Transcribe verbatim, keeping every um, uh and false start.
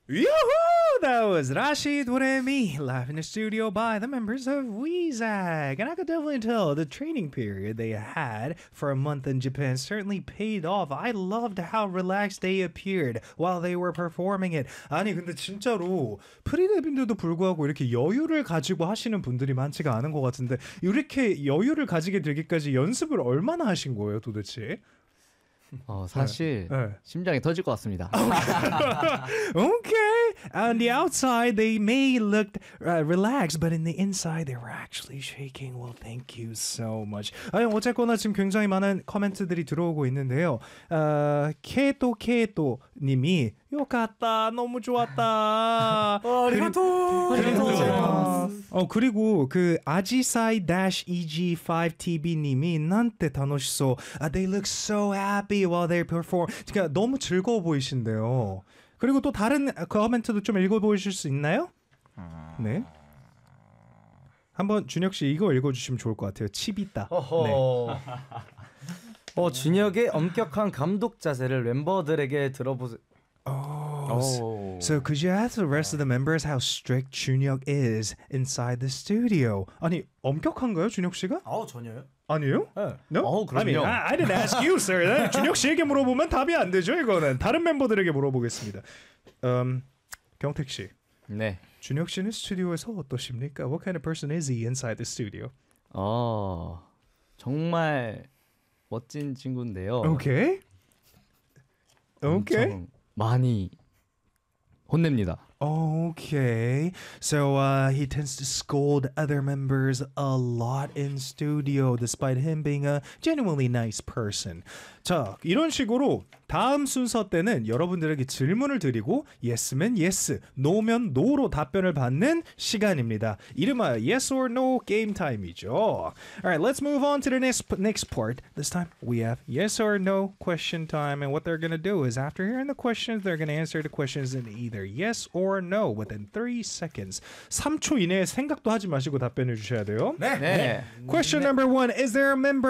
Yoo-hoo! That was Rashid Remy live in the studio by the members of Weezag. And I could definitely tell the training period they had for a month in Japan certainly paid off. I loved how relaxed they appeared while they were performing it. 아니 근데 진짜로 프리데뷔인데도 불구하고 이렇게 여유를 가지고 하시는 분들이 많지가 않은 것 같은데 이렇게 여유를 가지게 되기까지 연습을 얼마나 하신 거예요 도대체? 어, 사실 네. 심장이 터질 것 같습니다. Okay. On the outside, they may look uh, relaxed, but in the inside, they were actually shaking. Well, thank you so much. 아니, 어쨌거나 지금 굉장히 많은 코멘트들이 들어오고 있는데요. 어, 케토 케토 님이 요갔다 너무 좋았다. 아리가토. 그리고, 어 그리고 그 아지사이 이지 파이브 티비 님이 난때 다노시소. Uh, they look so happy while they perform. 그러니까 너무 즐거워 보이신데요. 그리고 또 다른 코멘트도 좀 읽어보실 수 있나요? 네. 한번 준혁 씨 이거 읽어주시면 좋을 것 같아요. 치비다. 어허. 네. 어 준혁의 엄격한 감독 자세를 멤버들에게 들어보세요. Oh, so, so could you ask the rest of the members how strict 준혁 is inside the studio? 아니 엄격한가요, 준혁 씨가? 아우 전혀요. 아니에요? 네. No? 어, 그럼요. I mean, I, I didn't ask you, sir. 준혁 씨에게 물어보면 답이 안 되죠, 이거는. 다른 멤버들에게 물어보겠습니다. Um, 경택 씨. 네. 준혁 씨는 스튜디오에서 어떠십니까? What kind of person is he inside the studio? 어, 정말 멋진 친구인데요. Okay. Okay. 엄청 많이 혼냅니다. Okay. So uh, he tends to scold other members a lot in studio despite him being a genuinely nice person. 자, 이런 식으로 다음 순서 때는 여러분들에게 질문을 드리고 yes면 yes, no면 no로 답변을 받는 시간입니다. 이름하여 yes or no game time이죠. Alright, let's move on to the next, next part. This time we have yes or no question time, and what they're going to do is after hearing the questions, they're going to answer the questions in either yes or no within three seconds. 삼 초 이내에 생각도 하지 마시고 답변해 주셔야 돼요. 네. 네. Question number one, is there a member